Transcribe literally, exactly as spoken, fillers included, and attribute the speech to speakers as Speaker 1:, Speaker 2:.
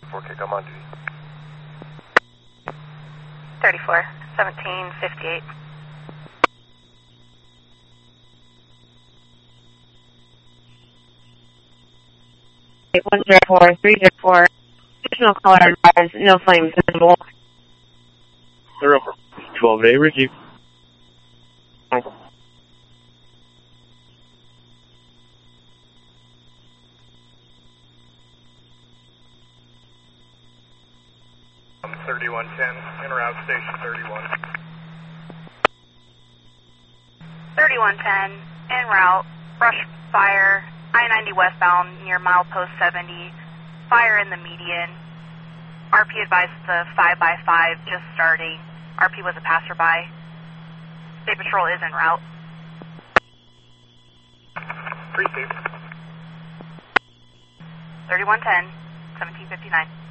Speaker 1: four K, come on duty.
Speaker 2: thirty-four, seventeen fifty-eight.
Speaker 3: one zero four, three zero four, additional caller advised, no flames visible.
Speaker 4: They're over. twelve A, Ricky.
Speaker 1: thirty-one ten, en route, station thirty-one.
Speaker 2: thirty-one ten, en route, brush fire, I ninety westbound near milepost seventy, fire in the median. R P advised the five by five just starting. R P was a passerby. State Patrol is en route.
Speaker 1: Three Steve.
Speaker 2: thirty-one ten, seventeen fifty-nine.